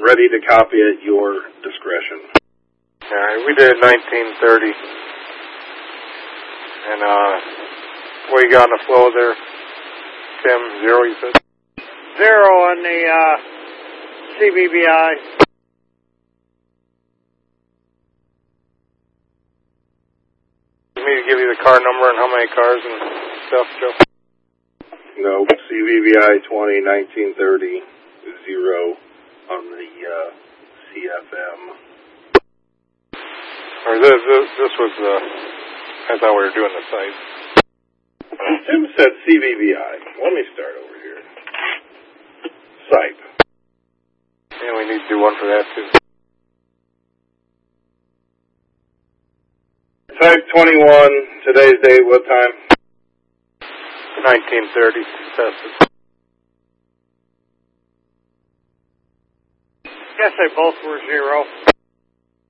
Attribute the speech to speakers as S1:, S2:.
S1: Ready to copy at your discretion.
S2: All right, we did 1930. And what you got on the flow there, Tim? 0, you said?
S3: 0 on the CBBI.
S2: Me to give you the car number and how many cars and stuff, Joe?
S1: No, CVVI 20, 1930, 0 on the CFM.
S2: Or this was I thought we were doing the site.
S1: Tim said CVVI. Let me start over here. Site.
S2: Yeah, we need to do one for that too.
S1: Type 21, today's date, what time?
S2: 1930, tested.
S3: Guess they both were 0.